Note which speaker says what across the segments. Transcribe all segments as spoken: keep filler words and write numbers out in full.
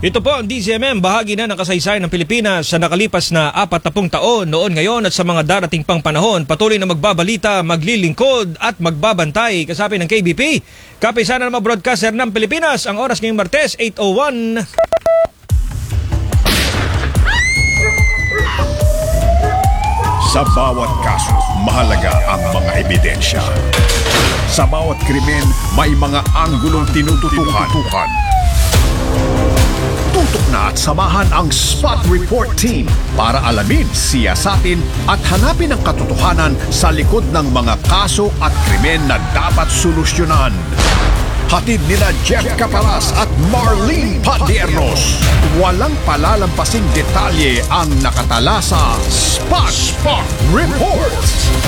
Speaker 1: Ito po ang D Z M M, bahagi na ng kasaysayan ng Pilipinas sa nakalipas na apat na pung taon noon, ngayon at sa mga darating pang panahon. Patuloy na magbabalita, maglilingkod at magbabantay. Kasapi ng K B P, kapisanan ng mga broadcaster ng Pilipinas. Ang oras ngayong Martes, eight oh one.
Speaker 2: Sa bawat kaso, mahalaga ang mga ebidensya. Sa bawat krimen, may mga anggulong tinututukan. Tutok na at samahan ang Spot Report Team para alamin, siyasatin at hanapin ang katotohanan sa likod ng mga kaso at krimen na dapat solusyonan. Hatid nila Jeff Caparas at Marlene Padiernos. Walang palalampasing detalye ang nakatala sa Spot, Spot Report.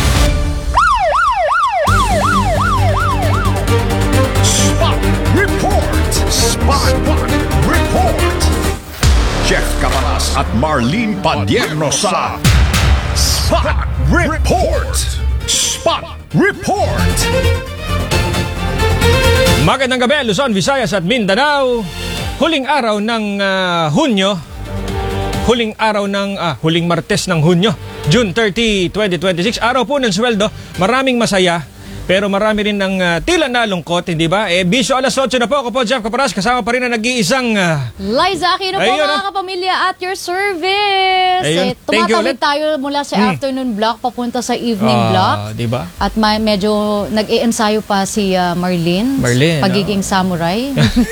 Speaker 2: Spot Report. Spot Report. Jeff Caparas at Marlene Padiernos sa Spot Report. Spot Report.
Speaker 1: Magandang gabi, Luzon, Visayas at Mindanao. Huling araw ng uh, Hunyo. Huling araw ng ah, huling Martes ng Hunyo, June thirtieth, twenty twenty-six. Araw po ng sweldo. Maraming masaya, pero marami rin ng uh, tila nalungkot, hindi ba? Eh, bisyo alas otso na po. Ako po, Jeff Caparas, kasama pa rin ang nag-iisang uh,
Speaker 3: Liza Aquino po, mga kapamilya, at your service.
Speaker 1: Ayun.
Speaker 3: Eh, tumatawid tayo mula sa hmm. afternoon block papunta sa evening uh, block.
Speaker 1: Di ba?
Speaker 3: At may, medyo nag-i-ensayo pa si uh, Marlene.
Speaker 1: Marlene.
Speaker 3: Pagiging oh. samurai.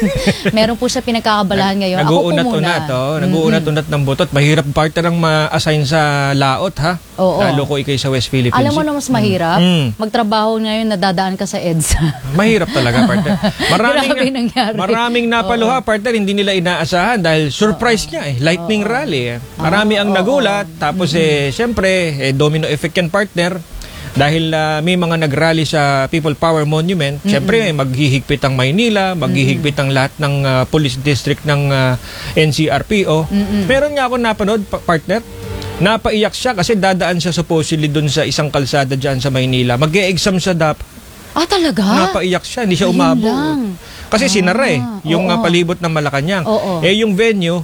Speaker 3: Meron po siya pinagkakabalahan ngayon. Ako po muna.
Speaker 1: Nag-uunat-unat, oh. Nag-uunat-unat ng butot. Mahirap partner ang ma-assign sa laot, ha?
Speaker 3: Oo.
Speaker 1: Lalo ko ikay sa West Philippines.
Speaker 3: Alam mo na mas mahirap?
Speaker 1: Mm.
Speaker 3: Magtrabaho ngayon, nadadaan ka sa EDSA.
Speaker 1: Mahirap talaga, partner. Maraming,
Speaker 3: Grabe nangyari.
Speaker 1: Maraming napaluha, partner. Hindi nila inaasahan dahil surprise Oo. niya eh. Lightning Oo. rally eh. Marami Oo. ang nagulat. Tapos mm-hmm. eh, syempre, eh, domino effect yan, partner. Dahil uh, may mga nag-rally sa People Power Monument, mm-hmm. syempre eh, maghihigpit ang Maynila, maghihigpit mm-hmm. ang lahat ng uh, police district ng uh, N C R P O. Mm-hmm. Meron nga ako napanood, partner. Napaiyak siya kasi dadaan siya supposedly dun sa isang kalsada dyan sa Maynila. Mag-e-exam siya dapat.
Speaker 3: Ah, talaga?
Speaker 1: Napaiyak siya, hindi siya umabot. Kasi ah, sinara eh, yung oo. palibot ng Malacanang. Oo. Eh yung venue,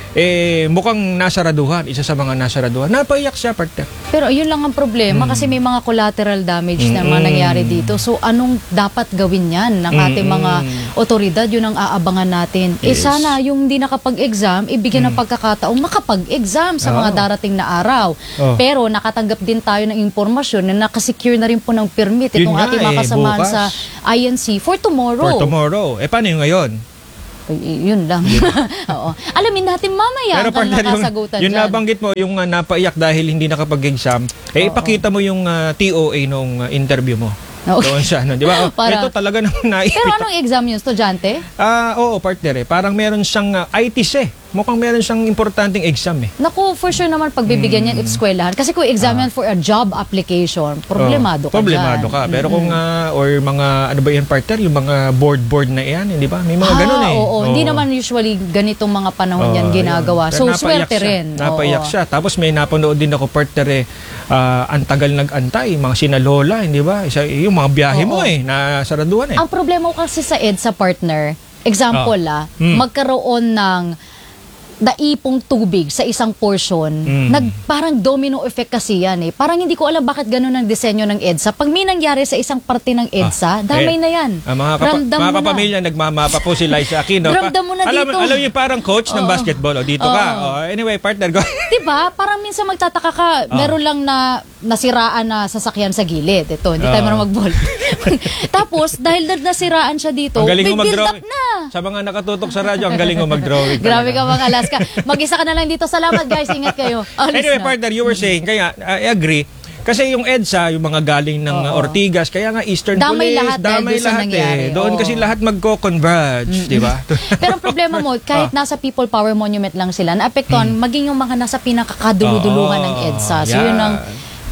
Speaker 1: eh mukhang nasaraduhan, isa sa mga nasaraduhan. Napaiyak siya, partner.
Speaker 3: Pero yun lang ang problema mm. kasi may mga collateral damage mm. na mga nangyari dito. So anong dapat gawin yan ng ating mm. mga otoridad? Yun ang aabangan natin. Yes. Eh sana yung hindi nakapag-exam, ibigyan mm. ng pagkakataong makapag-exam sa oh. mga darating na araw. Oh. Pero nakatanggap din tayo ng impormasyon na nakasecure na rin po ng permit itong
Speaker 1: yun
Speaker 3: ating
Speaker 1: nga,
Speaker 3: mga kasamahan
Speaker 1: eh,
Speaker 3: sa I N C for tomorrow.
Speaker 1: For tomorrow. Eh paano yung ngayon?
Speaker 3: Y- yun lang. Oo. Alamin natin mamaya.
Speaker 1: Pero partner, yung, yung nabanggit mo, yung uh, napaiyak dahil hindi nakapag-exam, eh Oo. ipakita mo yung uh, T O A nung uh, interview mo. Okay. Doon siya, no? Di ba? Para... Ito talaga nang naipit.
Speaker 3: Pero anong exam yun? Estudyante?
Speaker 1: Ah, uh, oo, partner eh. Parang meron siyang uh, I T S eh. Mukhang meron siyang importanteng exam eh.
Speaker 3: Naku, for sure naman pagbibigyan mm. yan, eskwelahan. Kasi kung exam yan ah. for a job application, problemado oh, ka
Speaker 1: Problemado dyan. ka. Pero mm. kung, uh, or mga, ano ba yan, partner? Yung mga board-board na yan, hindi ba? May mga ah, ganun eh.
Speaker 3: Oo, oo. Hindi naman usually ganitong mga panahon oh, yan ginagawa. So, swerte rin.
Speaker 1: Napaiyak siya. Tapos may napanood din ako, partner eh, uh, antagal nag-antay, mga sinalola, hindi ba? Isa, yung mga biyahe oo, mo eh, nasaraduhan eh.
Speaker 3: Ang problema ko kasi sa EDSA, partner, example oh. ah, mm. magkaroon ng daipong tubig sa isang portion, mm. nag, parang domino effect kasi yan eh. Parang hindi ko alam bakit ganun ang disenyo ng EDSA. Pag may nangyari sa isang parte ng EDSA, ah, damay eh, na yan.
Speaker 1: Ah, mga kapa- mga kapamilya, nagmamapa po si Liza Aquino.
Speaker 3: Ramdam mo na
Speaker 1: alam,
Speaker 3: dito.
Speaker 1: Alam niyo parang coach oh. ng basketball. O, dito oh. ka. Oh, anyway, partner, go.
Speaker 3: Diba? Parang minsan magtataka ka, oh. meron lang na nasiraan na sasakyan sa gilid. Ito, hindi
Speaker 1: oh.
Speaker 3: tayo marang mag-ball. Tapos, dahil nasiraan siya dito, may build up na.
Speaker 1: Sa mga nakatutok sa radyo, ang galing mo mag-drawing.
Speaker 3: Grabe ka mga Alaska. Mag-isa ka na lang dito. Salamat guys. Ingat kayo. Alis
Speaker 1: anyway,
Speaker 3: na.
Speaker 1: partner, you were saying, kaya I agree. Kasi yung EDSA, yung mga galing ng uh, Ortigas, kaya nga Eastern
Speaker 3: damay
Speaker 1: Police,
Speaker 3: lahat
Speaker 1: damay
Speaker 3: eh,
Speaker 1: lahat eh. Doon
Speaker 3: Oo.
Speaker 1: kasi lahat magko-converge, mm-hmm. di ba?
Speaker 3: Pero ang problema mo, kahit nasa People Power Monument lang sila, naapektuhan, hmm. maging yung mga nasa pinakakaduluduluhan ng EDSA. So
Speaker 1: yeah.
Speaker 3: yun ang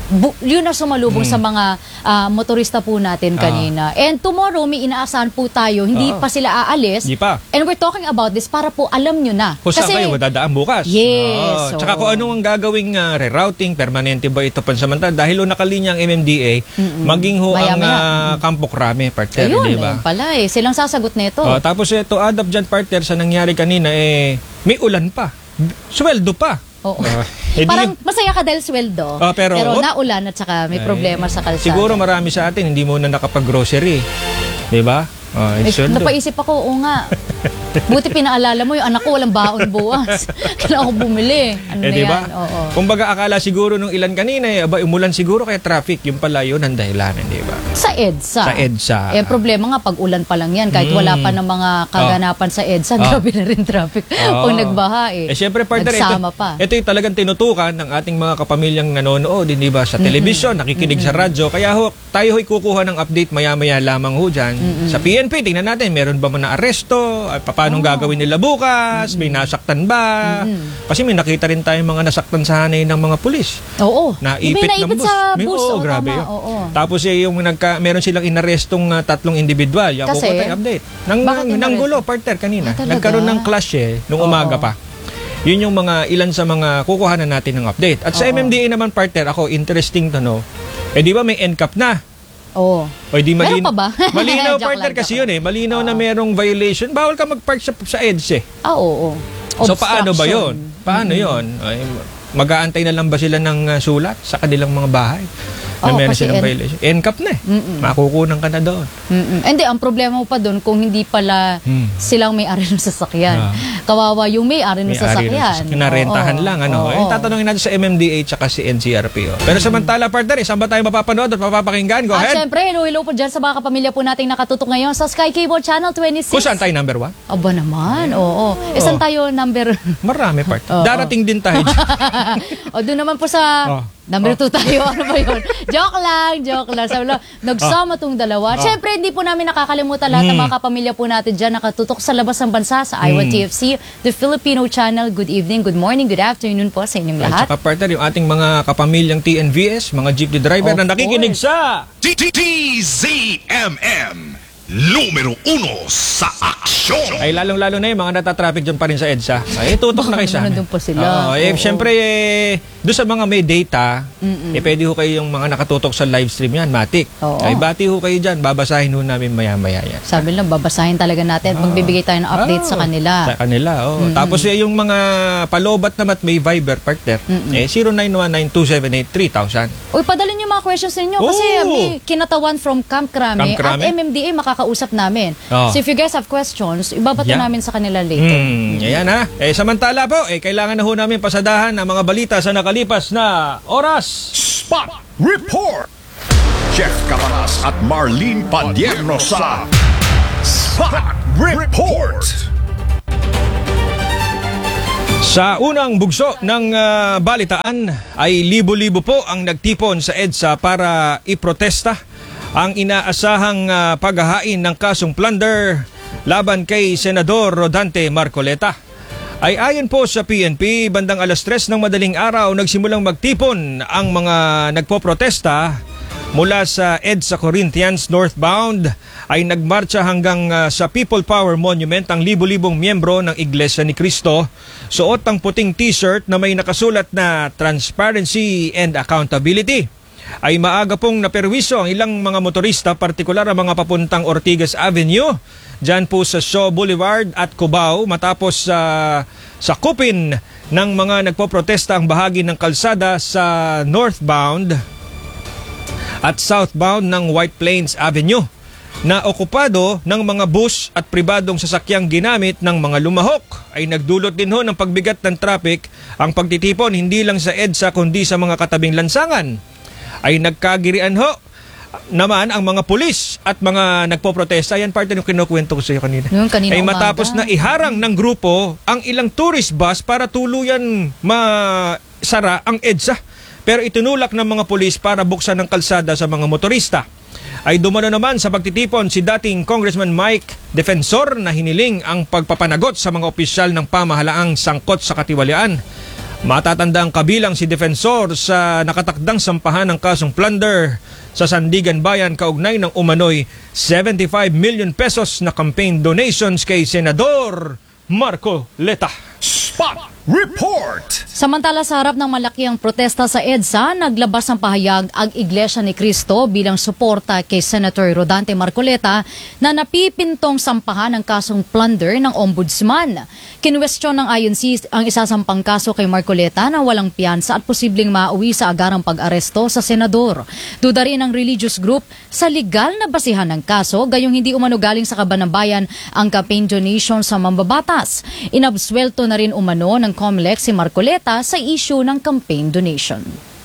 Speaker 3: bu- yun na sumalubong
Speaker 1: Hmm.
Speaker 3: sa mga ah, motorista po natin kanina. And tomorrow, may inaasahan po tayo, hindi
Speaker 1: Oo.
Speaker 3: pa sila aalis.
Speaker 1: Hindi pa.
Speaker 3: And we're talking about this para po alam nyo na.
Speaker 1: Kung saan kayo madadaan bukas.
Speaker 3: Yes,
Speaker 1: Oo. Tsaka
Speaker 3: oo.
Speaker 1: kung anong ang gagawing uh, rerouting, permanente ba ito pansamantala? Dahil ho nakalinya ang M M D A, maging ho ang
Speaker 3: Maya-maya.
Speaker 1: uh, Kampo Krame, partner,
Speaker 3: Ayun,
Speaker 1: di ba?
Speaker 3: ayun pala eh. Silang sasagot nito.
Speaker 1: Oh, tapos ito, add up dyan, partner, sa nangyari kanina, eh, may ulan pa. Sweldo pa.
Speaker 3: Oo.
Speaker 1: Ah, eh, di-
Speaker 3: Parang masaya ka dahil sweldo.
Speaker 1: Ah, pero- oh.
Speaker 3: naulan at saka may problema sa kalsada.
Speaker 1: Siguro marami sa atin, hindi muna nakapag-grocery. Di ba? Oh,
Speaker 3: Eh,
Speaker 1: sweldo.
Speaker 3: napaisip ako, oo nga. Buti pinaalala mo, yung anak ko walang baon buwas. Kailangan ko bumili. Ano
Speaker 1: Eh,
Speaker 3: na
Speaker 1: di ba?
Speaker 3: yan? Oo.
Speaker 1: Kumbaga, akala siguro nung ilan kanina, eh, aba, umulan siguro kaya traffic. Yung pala yun ang dahilan, di ba?
Speaker 3: Sa EDSA.
Speaker 1: Sa EDSA.
Speaker 3: Eh, problema nga, pag ulan pa lang yan, kahit wala pa ng mga kaganapan sa EDSA,
Speaker 1: Oh.
Speaker 3: grabe na rin traffic.
Speaker 1: Oo.
Speaker 3: Pag nagbaha eh.
Speaker 1: Eh, syempre, partner, ito,
Speaker 3: Nagsama pa.
Speaker 1: ito yung talagang tinutukan ng ating mga kapamilyang nanonood, hindi ba, sa telebisyon, nakikinig sa radyo. Kaya ho, tayo ho'y kukuha ng update maya-maya lamang ho dyan. Sa P N P, tingnan natin, meron ba man na aresto? At paano gagawin nila bukas? May nasaktan ba? Kasi may nakita rin tayong mga nasaktan sa hanay ng mga pulis.
Speaker 3: Oo.
Speaker 1: Naipit
Speaker 3: May
Speaker 1: ng
Speaker 3: naipit
Speaker 1: bus.
Speaker 3: sa
Speaker 1: May-
Speaker 3: bus.
Speaker 1: Oo,
Speaker 3: Oo,
Speaker 1: grabe
Speaker 3: tama.
Speaker 1: yun.
Speaker 3: Oo.
Speaker 1: Tapos eh, yung nagka, meron silang inarestong uh, tatlong individual. Yan,
Speaker 3: Kasi?
Speaker 1: kukuha tayo update. Nang,
Speaker 3: Bakit
Speaker 1: nang, nang
Speaker 3: inaresto?
Speaker 1: gulo, partner, kanina.
Speaker 3: Ah, talaga?
Speaker 1: Nagkaroon ng clash eh, nung
Speaker 3: Oo.
Speaker 1: umaga pa. Yun yung mga ilan sa mga kukuhanan natin ng update. At sa
Speaker 3: Oo.
Speaker 1: M M D A naman, partner, ako, interesting to know, eh di ba may N C A P na?
Speaker 3: Oo.
Speaker 1: O di malin-
Speaker 3: Meron pa ba?
Speaker 1: Malinaw,
Speaker 3: Joke
Speaker 1: partner,
Speaker 3: lang,
Speaker 1: kasi
Speaker 3: joke
Speaker 1: yun eh. Malinaw na merong violation. Bawal ka mag-park sa, sa EDSA eh.
Speaker 3: Ah, oo.
Speaker 1: So paano ba
Speaker 3: Obstruction.
Speaker 1: yun? Paano yun? Ay, mag-aantay na lang ba sila ng uh, sulat sa kanilang mga bahay? Na
Speaker 3: Oo,
Speaker 1: meron
Speaker 3: kasi
Speaker 1: silang
Speaker 3: N-
Speaker 1: violation. N C A P na eh. Makukunan ka na doon.
Speaker 3: Mm-mm. Hindi, ang problema mo pa doon kung hindi pala
Speaker 1: Hmm.
Speaker 3: silang may-ari ng sasakyan.
Speaker 1: Ah.
Speaker 3: Kawawa yung may-ari ng
Speaker 1: May-ari ng
Speaker 3: sasakyan.
Speaker 1: sasakyan. Narentahan
Speaker 3: Oo,
Speaker 1: lang. Ano?
Speaker 3: oo.
Speaker 1: Eh, tatanungin natin sa M M D A tsaka si N C R P O. Pero samantala, partner, eh, saan ba tayo mapapanood at mapapakinggan? Go
Speaker 3: At
Speaker 1: ahead.
Speaker 3: syempre, hello, hello po dyan sa mga kapamilya po nating nakatutok ngayon sa Sky Cable Channel twenty-six.
Speaker 1: Kung saan tayo number one?
Speaker 3: Aba naman, oo. Eh, saan tayo number...
Speaker 1: Marami, partner.
Speaker 3: Oo.
Speaker 1: Darating din tayo dyan.
Speaker 3: o, doon naman po sa...
Speaker 1: Oh.
Speaker 3: Number two tayo. Ano ba yun? Joke lang, joke lang. Sabi lang, nagsama tong dalawa. Siyempre, hindi po namin nakakalimutan lahat ng mga kapamilya po natin dyan nakatutok sa labas ng bansa sa I W A T F C, the Filipino Channel. Good evening, good morning, good afternoon po sa inyong
Speaker 1: At
Speaker 3: lahat.
Speaker 1: saka, partner, yung ating mga kapamilyang T N V S, mga jeepney driver
Speaker 3: Of
Speaker 1: na nakikinig
Speaker 3: course.
Speaker 1: sa...
Speaker 2: T Z M M, numero uno sa aksyon.
Speaker 1: Ay, lalong-lalo na yung mga natatraffic dyan pa rin sa EDSA. Ay, tutok na kayo sa amin.
Speaker 3: Nandun pa sila.
Speaker 1: Oo, eh,
Speaker 3: Oo.
Speaker 1: syempre, eh, doon sa mga may data, eh, pwede ho kayo yung mga nakatutok sa live stream yan, Matic.
Speaker 3: Oo.
Speaker 1: Ay, bati ho kayo dyan. Babasahin ho namin maya-maya yan.
Speaker 3: Sabi lang, babasahin talaga natin at magbibigay tayo ng update sa
Speaker 1: Oo,
Speaker 3: kanila.
Speaker 1: Sa kanila, oh. Tapos eh, yung mga palobat naman may Viber partner, eh, zero nine one nine two seven eight three thousand.
Speaker 3: Uy, padalin yung mga questions ninyo kasi
Speaker 1: Oo.
Speaker 3: may kinatawan from Camp Crame,
Speaker 1: Camp Crame?
Speaker 3: at M M D A makakausap namin.
Speaker 1: Oo.
Speaker 3: So if you guys have questions, ibabato
Speaker 1: Yeah.
Speaker 3: namin sa kanila later.
Speaker 1: Hmm, ayan ha. Eh, samantala po, eh, kailangan na ho namin pasadahan ang mga balita sa nakalipas na oras.
Speaker 2: Spot Report. Jeff Cabanas at Marlene Padierno sa Spot Report.
Speaker 1: Sa unang bugso ng ah, balitaan ay libo-libo po ang nagtipon sa EDSA para iprotesta ang inaasahang ah, paghahain ng kasong plunder laban kay Senador Rodante Marcoleta. Ay ayon po sa P N P, bandang alas tres ng madaling araw nagsimulang magtipon ang mga nagpoprotesta mula sa EDSA Corinthians northbound ay nagmarcha hanggang ah, sa People Power Monument ang libo-libong miyembro ng Iglesia ni Cristo. Suot ang puting t-shirt na may nakasulat na Transparency and Accountability. Ay maaga pong naperwiso ang ilang mga motorista, partikular ang mga papuntang Ortigas Avenue, dyan po sa Shaw Boulevard at Cubao, matapos sa sakupin ng mga nagpoprotesta ang bahagi ng kalsada sa northbound at southbound ng White Plains Avenue na okupado ng mga bus at pribadong sasakyang ginamit ng mga lumahok. Ay nagdulot din ho ng pagbigat ng traffic ang pagtitipon hindi lang sa EDSA kundi sa mga katabing lansangan. Ay nagkagirian ho naman ang mga pulis at mga nagpoprotesta. Yan parte ng kinukwento ko sa iyo kanina.
Speaker 3: Yung kanina
Speaker 1: Ay
Speaker 3: umaga.
Speaker 1: matapos na iharang ng grupo ang ilang tourist bus para tuluyan masara ang EDSA. Pero itinulak ng mga pulis para buksan ng kalsada sa mga motorista. Ay dumalo naman sa pagtitipon si dating Congressman Mike Defensor na hiniling ang pagpapanagot sa mga opisyal ng pamahalaang sangkot sa katiwalian. Matatandang kabilang si Defensor sa nakatakdang sampahan ng kasong plunder sa Sandigan Bayan kaugnay ng umano'y seventy-five million pesos na campaign donations kay Senador Marco Leta.
Speaker 2: Spot Report!
Speaker 3: Samantala sa harap ng malakiang protesta sa EDSA, naglabas ng pahayag ang Iglesia ni Cristo bilang suporta kay Senator Rodante Marcoleta na napipintong sampahan ng kasong plunder ng Ombudsman. Kinwestiyon ng I N C ang isasampang kaso kay Marcoleta na walang piyansa at posibleng mauwi sa agarang pag-aresto sa senador. Duda rin ng religious group sa legal na basihan ng kaso, gayong hindi umano galing sa kaban ng bayan ang campaign donation sa mambabatas. Inabswelto na rin umano ng COMELEC si Marcoleta sa issue ng campaign donation.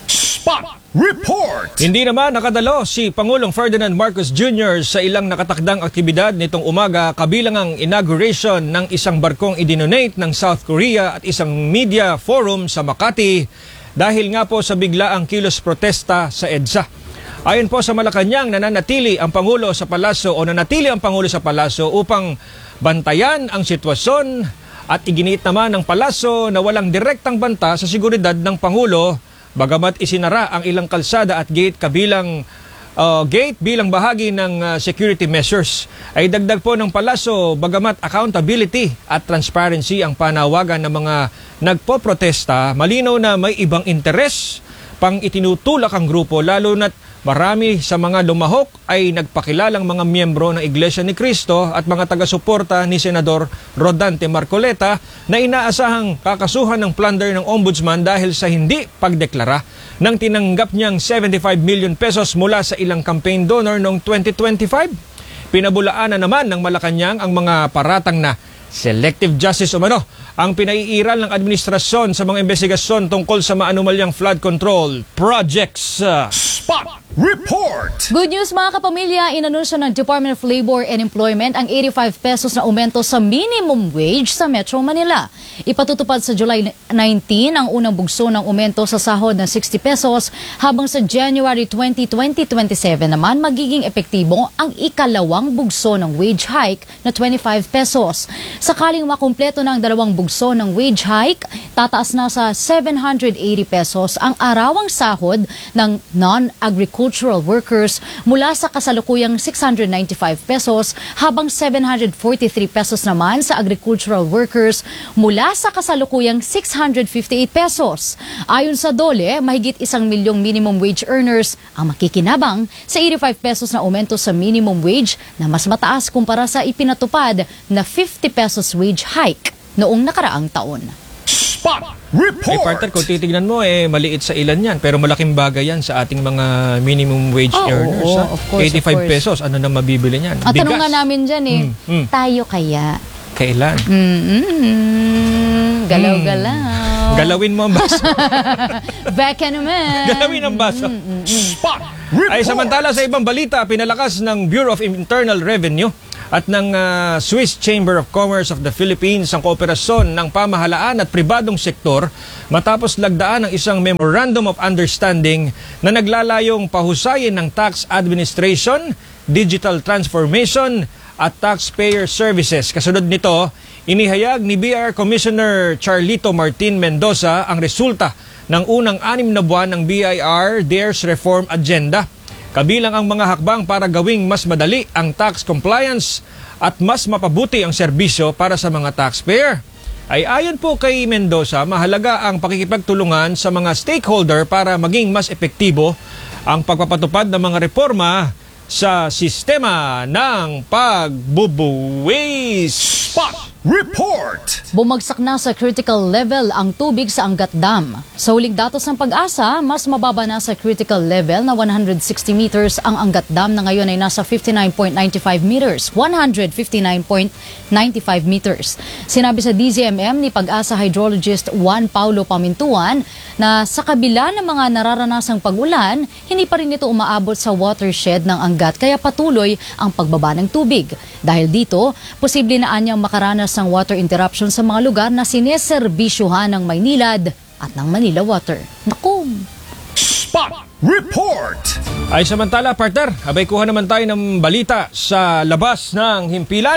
Speaker 2: Spot Report!
Speaker 1: Hindi naman nakadalo si Pangulong Ferdinand Marcos Junior sa ilang nakatakdang aktibidad nitong umaga kabilang ang inauguration ng isang barkong idinonate ng South Korea at isang media forum sa Makati dahil nga po sa biglaang kilos protesta sa EDSA. Ayon po sa Malacanang, nananatili ang Pangulo sa Palasyo o nanatili ang Pangulo sa Palasyo upang bantayan ang sitwasyon at iginiit naman ng Palasyo na walang direktang banta sa seguridad ng Pangulo bagamat isinara ang ilang kalsada at gate kabilang uh, gate bilang bahagi ng uh, security measures. Ay dagdag po ng Palasyo bagamat accountability at transparency ang panawagan ng mga nagpoprotesta, malinaw na may ibang interes pang itinutulak ang grupo lalo na't marami sa mga lumahok ay nagpakilalang mga miyembro ng Iglesia ni Cristo at mga taga-suporta ni Senador Rodante Marcoleta na inaasahang kakasuhan ng plunder ng Ombudsman dahil sa hindi pagdeklara ng tinanggap niyang seventy-five million pesos mula sa ilang campaign donor noong twenty twenty-five. Pinabulaanan naman ng Malacanang ang mga paratang na selective justice umano ang pinaiiral ng administrasyon sa mga investigasyon tungkol sa maanumalyang flood control projects.
Speaker 2: Spot Report!
Speaker 3: Good news mga kapamilya, inanunsyo ng Department of Labor and Employment ang eighty-five pesos na aumento sa minimum wage sa Metro Manila. Ipatutupad sa July nineteenth ang unang bugso ng aumento sa sahod ng sixty pesos habang sa January twentieth, twenty twenty-seven naman magiging epektibo ang ikalawang bugso ng wage hike na twenty-five pesos. Sakaling makumpleto na ang dalawang bugso ng wage hike, tataas na sa seven hundred eighty pesos ang arawang sahod ng non-agricultural workers mula sa kasalukuyang six hundred ninety-five pesos habang seven hundred forty-three pesos naman sa agricultural workers mula sa kasalukuyang six hundred fifty-eight pesos. Ayon sa DOLE, mahigit isang milyong minimum wage earners ang makikinabang sa eighty-five pesos na aumento sa minimum wage na mas mataas kumpara sa ipinatupad na fifty pesos wage hike noong nakaraang taon.
Speaker 2: Spot
Speaker 1: Eh,
Speaker 2: Report!
Speaker 1: partner, kung titignan mo, eh, maliit sa ilan yan. Pero malaking bagay yan sa ating mga minimum wage
Speaker 3: Oo,
Speaker 1: earners.
Speaker 3: oo,
Speaker 1: ha?
Speaker 3: of course,
Speaker 1: eighty-five
Speaker 3: of course.
Speaker 1: pesos, ano na mabibili niyan?
Speaker 3: At tanong
Speaker 1: Bigas.
Speaker 3: nga namin dyan eh,
Speaker 1: Mm, mm.
Speaker 3: tayo kaya?
Speaker 1: Kailan?
Speaker 3: Mm-mm. Galaw-galaw.
Speaker 1: Galawin mo ang baso.
Speaker 3: Beka naman.
Speaker 1: Galawin ang baso.
Speaker 2: Spot Report!
Speaker 1: Ay samantala sa ibang balita, pinalakas ng Bureau of Internal Revenue at ng uh, Swiss Chamber of Commerce of the Philippines ang kooperasyon ng pamahalaan at pribadong sektor matapos lagdaan ng isang Memorandum of Understanding na naglalayong pahusayin ng tax administration, digital transformation at taxpayer services. Kasunod nito, inihayag ni B I R Commissioner Charlito Martin Mendoza ang resulta ng unang anim na buwan ng B I R D A R E S Reform Agenda. Kabilang ang mga hakbang para gawing mas madali ang tax compliance at mas mapabuti ang serbisyo para sa mga taxpayer. Ay ayon po kay Mendoza, mahalaga ang pakikipagtulungan sa mga stakeholder para maging mas epektibo ang pagpapatupad ng mga reforma sa sistema ng pagbubuwis.
Speaker 2: Spot Report!
Speaker 3: Bumagsak na sa critical level ang tubig sa Angat Dam. Sa huling datos ng Pag-asa, mas mababa na sa critical level na one hundred sixty meters ang Angat Dam na ngayon ay nasa fifty-nine point nine five meters, one hundred fifty-nine point nine five meters. Sinabi sa D Z M M ni Pag-asa hydrologist Juan Paulo Pamintuan na sa kabila ng mga nararanasang pag-ulan, hindi pa rin ito umaabot sa watershed ng Angat kaya patuloy ang pagbaba ng tubig. Dahil dito, posible na anyang makaranas ng water interruption sa mga lugar na sineserbisyuhan ng Maynilad at ng Manila Water. Naku!
Speaker 2: Spot Report!
Speaker 1: Ay samantala, partner, abay kuha naman tayo ng balita sa labas ng himpilan.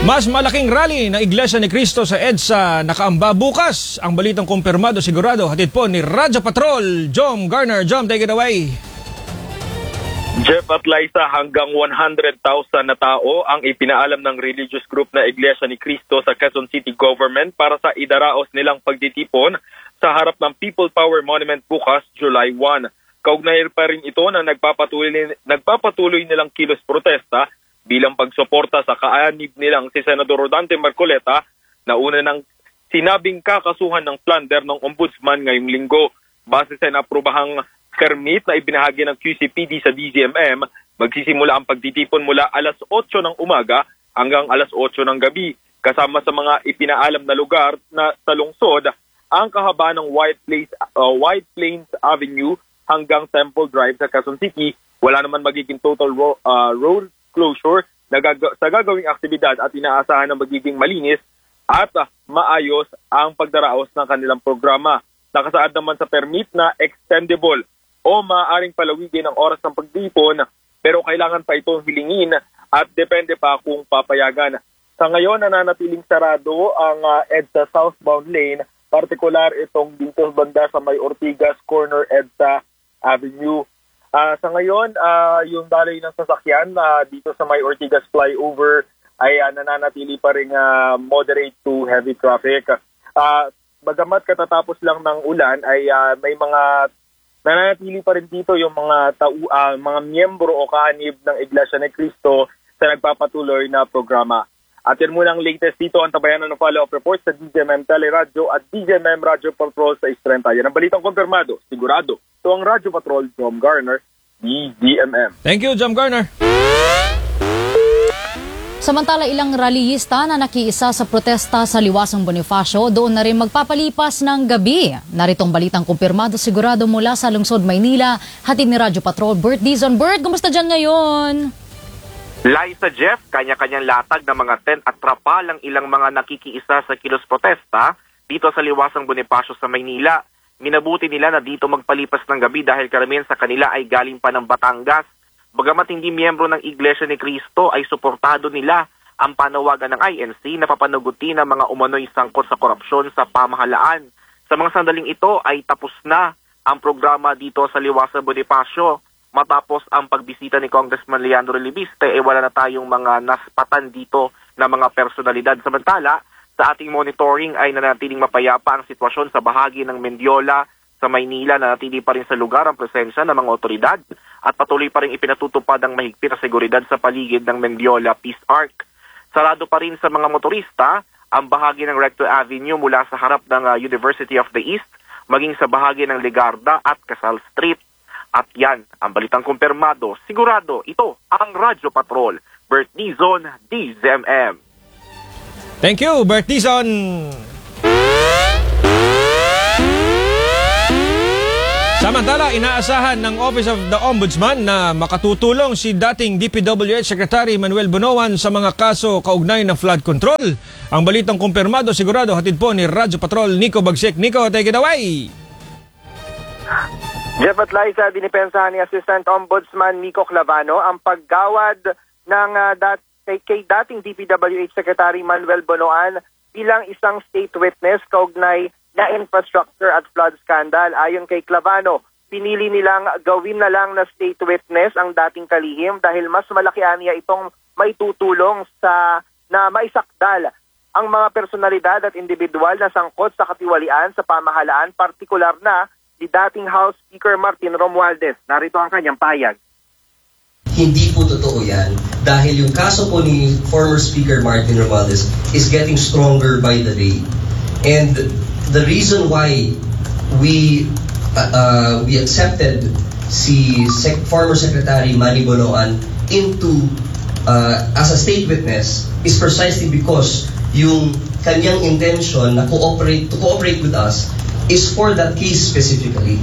Speaker 1: Mas malaking rally ng Iglesia ni Cristo sa EDSA nakaamba bukas. Ang balitang kumpirmado sigurado hatid po ni Radyo Patrol, Jom Garner. Jom, take it away.
Speaker 4: Jeff at Liza, hanggang one hundred thousand na tao ang ipinaalam ng religious group na Iglesia ni Cristo sa Quezon City Government para sa idaraos nilang pagtitipon sa harap ng People Power Monument bukas, July first. Kaugnay pa rin ito na nagpapatuloy, nagpapatuloy nilang kilos protesta bilang pagsuporta sa kaanib nilang si Senador Rodante Marcoleta na una ng sinabing kakasuhan ng plunder ng ombudsman ngayong linggo. Base sa naprobahang permit na ibinahagi ng Q C P D sa D Z M M, magsisimula ang pagtitipon mula alas otso ng umaga hanggang alas otso ng gabi. Kasama sa mga ipinaalam na lugar na sa lungsod, ang kahabaan ng White Plains, uh, White Plains Avenue hanggang Temple Drive sa Quezon City. Wala naman magiging total ro- uh, road closure na gag- sa gagawing aktibidad at inaasahan na magiging malinis at uh, maayos ang pagdaraos ng kanilang programa. Nakasaad naman sa permit na extendable o maaaring palawigin ang oras ng pagtipon, pero kailangan pa itong hilingin at depende pa kung papayagan. Sa ngayon, nananatiling sarado ang uh, EDSA southbound lane, partikular itong dito banda sa may Ortigas Corner EDSA Avenue. Uh, sa ngayon, uh, yung daloy ng sasakyan uh, dito sa may Ortigas flyover ay uh, nananatili pa rin uh, moderate to heavy traffic. Uh, bagamat katatapos lang ng ulan ay uh, may mga nananatili pa rin dito yung mga tau, uh, mga miyembro o kaanib ng Iglesia ni Cristo sa nagpapatuloy na programa. At yan muna ang latest dito, ang tabayanan ng follow-up report sa D Z M M Teleradyo at D Z M M Radyo Patrol sa Istrenta. Yan ang balitang kumpirmado, sigurado. Ito ang Radyo Patrol, Jom Garner, D Z M M.
Speaker 1: Thank you, Jom Garner.
Speaker 3: Samantala, ilang rallyista na nakiisa sa protesta sa Liwasang Bonifacio doon na rin magpapalipas ng gabi. Naritong balitang kumpirmado sigurado mula sa lungsod Maynila. Hatid ni Radyo Patrol, Bert Dizon. Bert, kumusta dyan ngayon?
Speaker 5: Liza, Jeff, kanya-kanyang latag ng mga tent at trapal ang ilang mga nakikiisa sa kilos protesta dito sa Liwasang Bonifacio sa Maynila. Minabuti nila na dito magpalipas ng gabi dahil karamihan sa kanila ay galing pa ng Batangas. Bagamat hindi miyembro ng Iglesia ni Cristo ay suportado nila ang panawagan ng I N C na papanugutin ang mga umano'y sangkot sa korupsyon sa pamahalaan. Sa mga sandaling ito ay tapos na ang programa dito sa Liwasang Bonifacio. Matapos ang pagbisita ni Congressman Leandro Libiste, eh wala na tayong mga naspatan dito na mga personalidad. Samantala, sa ating monitoring ay nanatiling mapayapa ang sitwasyon sa bahagi ng Mendiola sa Maynila. Nanatili pa rin sa lugar ang presensya ng mga otoridad at patuloy pa rin ipinatutupad ang mahigpit na seguridad sa paligid ng Mendiola Peace Arc. Sarado pa rin sa mga motorista ang bahagi ng Recto Avenue mula sa harap ng uh, University of the East maging sa bahagi ng Legarda at Casal Street. At yan, ang balitang kumpirmado, sigurado, ito ang Radyo Patrol, Bert Dizon, D Z M M.
Speaker 1: Thank you, Bert Dizon. Samantala, inaasahan ng Office of the Ombudsman na makatutulong si dating D P W H Secretary Manuel Bonoan sa mga kaso kaugnay ng flood control. Ang balitang kumpirmado, sigurado, hatid po ni Radyo Patrol, Nico Bagsik. Nico, take it away!
Speaker 6: Jeff at Liza, dinipensahan ni Assistant Ombudsman Nico Clavano ang paggawad ng uh, dat- kay, kay dating D P W H Secretary Manuel Bonoan bilang isang state witness kaugnay na infrastructure at flood scandal. Ayon kay Clavano, pinili nilang gawin na lang na state witness ang dating kalihim dahil mas malaki aniya itong maitutulong sa na maisakdal ang mga personalidad at individual na sangkot sa katiwalian sa pamahalaan, partikular na si dating House Speaker Martin Romualdez. Narito ang kanyang payag.
Speaker 7: Hindi po totoo yan dahil yung kaso po ni former Speaker Martin Romualdez is getting stronger by the day. And the reason why we uh, uh, we accepted si Sec- former Secretary Manny Bonoan into uh, as a state witness is precisely because yung kanyang intention na cooperate to cooperate with us is for that case specifically.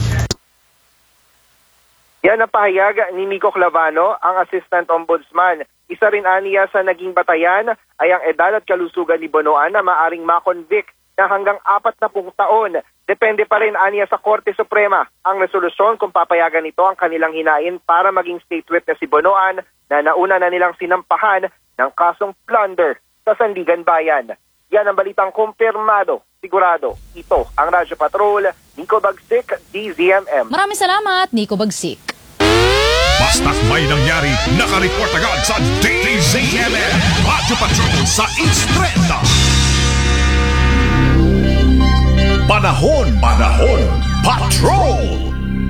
Speaker 6: Yan ang pahayag ni Nico Clavano, ang Assistant Ombudsman. Isa rin aniya sa naging batayan ay ang edad at kalusugan ni Bonoan na maaring makonvict na hanggang apat na pung taon. Depende pa rin aniya sa Korte Suprema ang resolusyon kung papayagan nito ang kanilang hinain para maging state witness si Bonoan na nauna na nilang sinampahan ng kasong plunder sa Sanligan Bayan. Yan ang balitang kumpirmado, sigurado. Ito ang Radyo Patrol, Nico Bagsik, D Z M M.
Speaker 3: Maraming salamat, Nico Bagsik.
Speaker 2: Basta't may nangyari, nakareport agad sa D Z M M. Radyo Patrol sa East Trend. Panahon, panahon, patrol!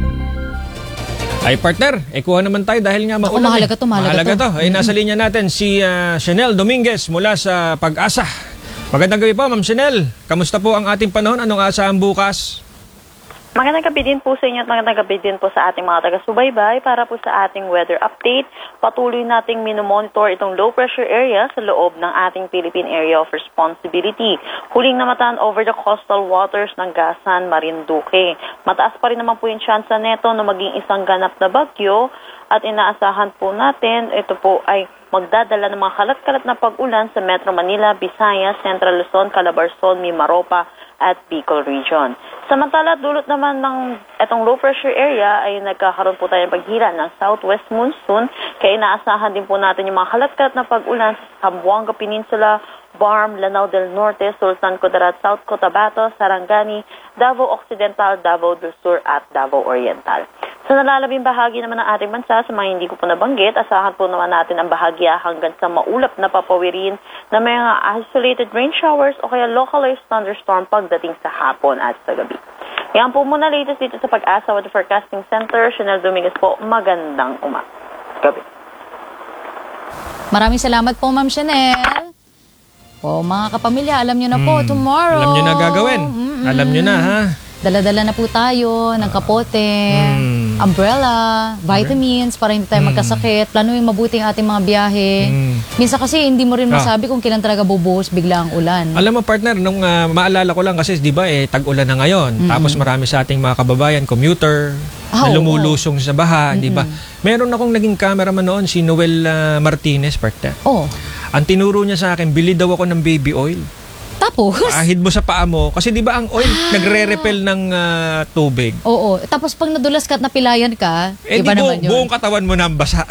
Speaker 1: Ay partner, eh kuha naman tayo dahil nga
Speaker 3: Ako,
Speaker 1: maulan.
Speaker 3: mahalaga to, mahalaga
Speaker 1: to.
Speaker 3: to.
Speaker 1: Ay nasa linya natin si uh, Chanel Dominguez mula sa Pag-asa. Magandang gabi po, Ma'am Chanel. Kamusta po ang ating panahon? Anong asahan bukas?
Speaker 8: Magandang gabi din po sa inyo at magandang gabi din po sa ating mga taga-subaybay para po sa ating weather update. Patuloy nating minomonitor itong low pressure area sa loob ng ating Philippine Area of Responsibility. Huling namatan over the coastal waters ng Gasan, Marinduque. Mataas pa rin naman po yung tsansa neto na maging isang ganap na bagyo at inaasahan po natin ito po ay magdadala ng mga kalat-kalat na pag-ulan sa Metro Manila, Visayas, Central Luzon, Calabarzon, Mimaropa at Bicol Region. Samantala, dulot naman ng itong low pressure area ay nagkakaroon po tayo ng paghila ng southwest monsoon kaya inaasahan din po natin yung mga kalat-kalat na pag-ulan sa Zamboanga Peninsula, Barm, Lanao del Norte, Sultan Kudarat, South Cotabato, Sarangani, Davao Occidental, Davao del Sur at Davao Oriental. Sa nalalabing bahagi naman ng ating bansa, sa mga hindi ko po nabanggit, asahan po naman natin ang bahagya hanggang sa maulap na papawirin na may mga isolated rain showers o kaya localized thunderstorm pagdating sa hapon at sa gabi. Yan po muna latest dito sa Pag-asa with the Forecasting Center. Chanel Dominguez po, magandang umaga. Gabi.
Speaker 3: Maraming salamat po, Ma'am Chanel. Po, mga kapamilya, alam nyo na po,
Speaker 1: Hmm.
Speaker 3: tomorrow.
Speaker 1: Alam nyo na gagawin.
Speaker 3: Mm-mm.
Speaker 1: Alam nyo na ha.
Speaker 3: Dala-dala na po tayo ng kapote,
Speaker 1: Mm.
Speaker 3: umbrella, vitamins para hindi tayo magkasakit. Planuhin mabuti ang ating mga biyahe.
Speaker 1: Mm.
Speaker 3: Minsan kasi hindi mo rin
Speaker 1: Ah.
Speaker 3: masabi kung kailan talaga bubuhos bigla ang ulan.
Speaker 1: Alam mo partner, nung ah, maalala ko lang kasi 'di ba eh tag-ulan na ngayon. Tapos marami sa ating mga kababayan commuter
Speaker 3: Ah,
Speaker 1: na
Speaker 3: oo.
Speaker 1: lumulusong sa baha, 'di ba? Meron akong naging cameraman noon si Noel ah, Martinez partner.
Speaker 3: Oh,
Speaker 1: Ang tinuro niya sa akin, bili daw ako ng baby oil.
Speaker 3: tapos?
Speaker 1: Ahid mo sa paa mo kasi 'di ba ang oil nagre-repel ng ah, tubig.
Speaker 3: Oo. Tapos pag nadulas ka at napilayan ka,
Speaker 1: Eh di
Speaker 3: iba
Speaker 1: bu-
Speaker 3: naman yun.
Speaker 1: buong katawan mo na ang basa.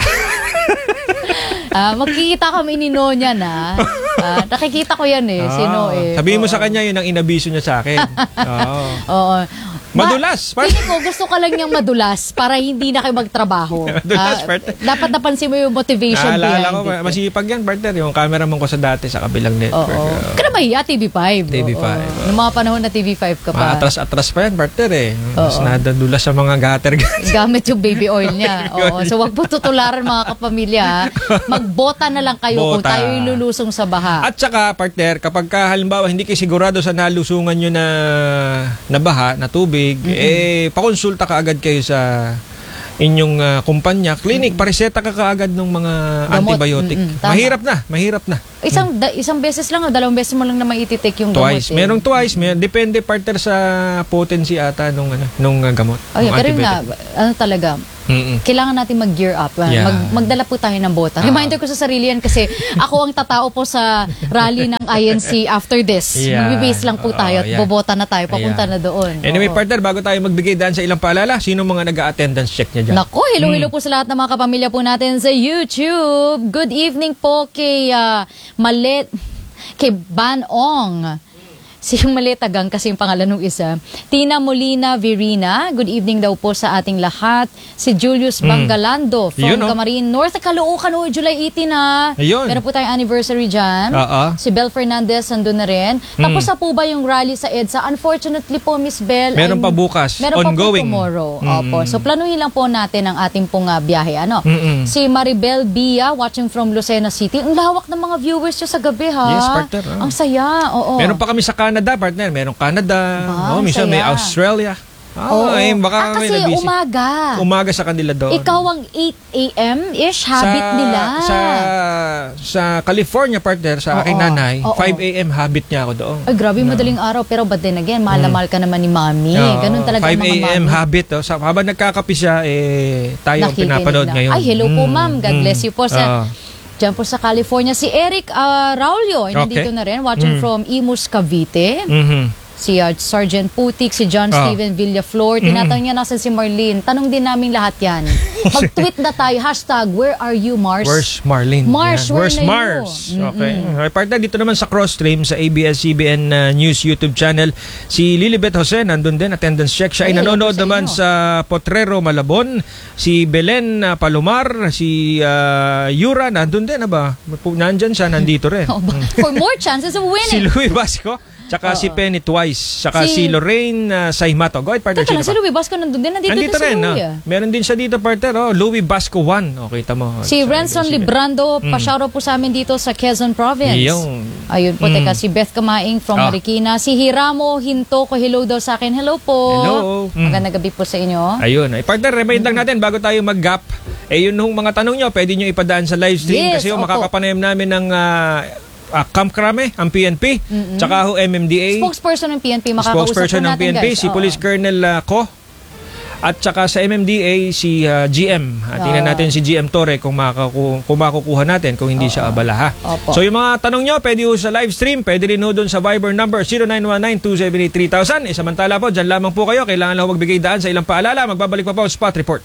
Speaker 3: Ah, magkikita kami ni Nonya na. Ah, nakikita ko yan eh, si
Speaker 1: Ah,
Speaker 3: Noe.
Speaker 1: Sabihin mo
Speaker 3: Oo.
Speaker 1: sa kanya yun ang inabiso niya sa akin. Oo.
Speaker 3: Oo.
Speaker 1: Madulas,
Speaker 3: Ma-
Speaker 1: part-
Speaker 3: Feeling ko gusto ka lang niyang madulas para hindi na kayo magtrabaho.
Speaker 1: Madulas,
Speaker 3: Ah,
Speaker 1: part-
Speaker 3: dapat napansin mo yung motivation
Speaker 1: Naalala
Speaker 3: behind
Speaker 1: ko,
Speaker 3: it.
Speaker 1: masipag yan, partner. Yung cameraman ko sa dati sa kabilang network.
Speaker 3: Oo.
Speaker 1: Oo.
Speaker 3: Ka na mahiya, T V five.
Speaker 1: T V five,
Speaker 3: Oo.
Speaker 1: oo.
Speaker 3: Noong mga panahon na T V five ka pa.
Speaker 1: Maatras-atras pa yan, partner eh. Mas
Speaker 3: Oo.
Speaker 1: nadadulas sa mga gutter guys.
Speaker 3: Gamit yung baby oil niya. Oo. So wag po tutularan mga kapamilya. ha. Magbota na lang kayo kung
Speaker 1: Bota.
Speaker 3: tayo lulusong sa baha.
Speaker 1: At saka, partner, kapag ka, halimbawa hindi kayo sigurado sa nalusungan nyo na, na baha, na tubig, eh, pakonsulta ka agad kayo sa inyong ah, kumpanya, clinic, pareseta ka kaagad ng mga
Speaker 3: Gamot.
Speaker 1: antibiotic.
Speaker 3: Mm-mm, tama.
Speaker 1: Mahirap na, mahirap na.
Speaker 3: Isang da- isang beses lang o dalawang beses mo lang na maititake yung
Speaker 1: Twice.
Speaker 3: gamot. eh.
Speaker 1: Merong twice. May, depende partner sa potency ata nung, ano, nung ah, gamot.
Speaker 3: Oh, yeah,
Speaker 1: nung
Speaker 3: pero yun nga,
Speaker 1: antibiotic.
Speaker 3: ano talaga,
Speaker 1: Mm-mm.
Speaker 3: kailangan natin mag-gear up. ah.
Speaker 1: Yeah.
Speaker 3: Mag, magdala po tayo ng bota.
Speaker 1: Ah.
Speaker 3: Reminder ko sa sarili yan kasi ako ang tatao po sa rally ng I N C after this.
Speaker 1: Yeah.
Speaker 3: Magbibase lang po tayo
Speaker 1: Oo,
Speaker 3: at
Speaker 1: yeah.
Speaker 3: bobota na tayo. Papunta
Speaker 1: Ayan.
Speaker 3: na doon.
Speaker 1: Anyway,
Speaker 3: Oo.
Speaker 1: partner, bago tayo magbigay daan sa ilang paalala, sino mga nag-a-attendance check niya dyan?
Speaker 3: Nako, hello, hello po sa lahat ng mga kapamilya po natin sa YouTube. Good evening po kay ah, Malet, kay Banong. Si Maletagang kasi yung pangalan ng isa. Tina Molina Virina, good evening daw po sa ating lahat. Si Julius Bangalando from
Speaker 1: Yun, oh.
Speaker 3: Camarin North, Caloocan, oh, July eighteen ha.
Speaker 1: Ayun.
Speaker 3: Meron po tayong anniversary dyan.
Speaker 1: Oo.
Speaker 3: Si Bel Fernandez, nandun na rin. Tapos na po ba yung rally sa EDSA? Unfortunately po, Miss Bel.
Speaker 1: Meron
Speaker 3: I'm-
Speaker 1: pa bukas.
Speaker 3: Meron
Speaker 1: Ongoing.
Speaker 3: pa po tomorrow.
Speaker 1: Mm.
Speaker 3: Opo. So planuhin lang po natin ang ating pong ah, biyahe. Ano?
Speaker 1: Mm-mm.
Speaker 3: Si Maribel Bia, watching from Lucena City. Ang lawak ng mga viewers nyo sa gabi, ha?
Speaker 1: Yes, partner, ah.
Speaker 3: Ang saya, oo.
Speaker 1: Meron pa kami sa Canada, partner. Meron Canada.
Speaker 3: Ah,
Speaker 1: oh, minsan may
Speaker 3: saya.
Speaker 1: Australia. Ah,
Speaker 3: Oo.
Speaker 1: eh, baka
Speaker 3: Ah,
Speaker 1: may
Speaker 3: kasi
Speaker 1: nabisi.
Speaker 3: umaga.
Speaker 1: Umaga sa kanila doon.
Speaker 3: Ikaw ang eight a.m.-ish habit
Speaker 1: sa,
Speaker 3: nila.
Speaker 1: Sa, sa California, partner, sa aking
Speaker 3: Oo.
Speaker 1: nanay,
Speaker 3: Oo.
Speaker 1: five a.m. habit niya ako doon.
Speaker 3: Ay, grabe, madaling araw. Pero but then again, mahal na mahal ka naman ni Mami.
Speaker 1: Oo,
Speaker 3: Ganun talaga
Speaker 1: five
Speaker 3: ang mga
Speaker 1: a.m.
Speaker 3: mami.
Speaker 1: habit. Oh. Sa, habang nagkakapi siya, eh, tayo ang
Speaker 3: Nakikinig
Speaker 1: pinapanood
Speaker 3: lang.
Speaker 1: ngayon.
Speaker 3: Ay, hello po,
Speaker 1: Mm,
Speaker 3: ma'am. God
Speaker 1: mm.
Speaker 3: bless you po. Sa,
Speaker 1: Oo.
Speaker 3: Diyan po sa California. Si Eric ah, Raulio, ay nandito
Speaker 1: Okay.
Speaker 3: na rin. Watching
Speaker 1: Mm.
Speaker 3: from Imus, Cavite.
Speaker 1: Mhm.
Speaker 3: si uh, Sergeant Putik, si John
Speaker 1: Ah.
Speaker 3: Steven Villaflor. Tinatanong niya nasan si Marlene. Tanong din namin lahat yan. Mag-tweet na tayo, hashtag, where are you, Mars?
Speaker 1: Where's Marlene?
Speaker 3: Mars,
Speaker 1: Yan.
Speaker 3: where
Speaker 1: Where's
Speaker 3: na you?
Speaker 1: Mars? Okay. Okay. Partner, dito naman sa cross-stream sa A B S C B N uh, News YouTube channel, si Lilibet Jose, nandun din, attendance check. Siya ay
Speaker 3: Ay,
Speaker 1: nanonood
Speaker 3: hello sa
Speaker 1: naman
Speaker 3: inyo.
Speaker 1: sa Potrero, Malabon. Si Belen uh, Palomar, si uh, Yura, nandun din, aba? Nandyan siya, nandito rin.
Speaker 3: Oh, ba- For more chances of
Speaker 1: Si
Speaker 3: winning.
Speaker 1: Louie Basco, tsaka si Penny Twice, tsaka si,
Speaker 3: Si-
Speaker 1: Lorraine uh, Saimato. Go ahead, partner.
Speaker 3: Teka lang,
Speaker 1: sino
Speaker 3: si
Speaker 1: pa?
Speaker 3: Louie Basco nandun din. Nandito,
Speaker 1: Nandito
Speaker 3: din si
Speaker 1: rin,
Speaker 3: Louie.
Speaker 1: ah.
Speaker 3: ah.
Speaker 1: Meron din siya dito, partner. Oh, Louie Basco one. O, kita mo.
Speaker 3: Si
Speaker 1: Sa
Speaker 3: Renson
Speaker 1: A B S C B N.
Speaker 3: Librando, pa-shoutout po sa amin dito sa Quezon Province.
Speaker 1: Yung.
Speaker 3: Ayun po, teka, si Beth Kamaing from
Speaker 1: Ah.
Speaker 3: Marikina. Si Hiramo Hinto ko, hello daw sa akin. Hello po.
Speaker 1: Hello. Mm.
Speaker 3: Magandang gabi po sa inyo.
Speaker 1: Ayun. Ay, partner, remind lang natin bago tayo mag-gap. Eh, yun yung mga tanong nyo, pwede nyo ipadaan sa live stream
Speaker 3: Yes,
Speaker 1: kasi yung
Speaker 3: opo.
Speaker 1: makakapanayam namin ng uh, uh, Camp Crame, ang P N P, tsaka ho M M D A,
Speaker 3: Spokesperson ng P N P, makakausap
Speaker 1: spokesperson
Speaker 3: po
Speaker 1: ng
Speaker 3: natin,
Speaker 1: P N P,
Speaker 3: guys.
Speaker 1: si
Speaker 3: Oo.
Speaker 1: Police Colonel uh, Ko, at tsaka sa M M D A, si uh, G M. Uh, tingnan
Speaker 3: Ah.
Speaker 1: natin si G M Torre kung, makaku- kung makukuha natin, kung hindi siya abala ha.
Speaker 3: Opo.
Speaker 1: So yung mga tanong nyo, pwede ho sa live stream, pwede rin ho dun sa Viber number zero nine one nine two seven eight three thousand. Eh, samantala po, dyan lamang po kayo. Kailangan lang ho magbigay daan sa ilang paalala. Magbabalik pa po ang Spot Report.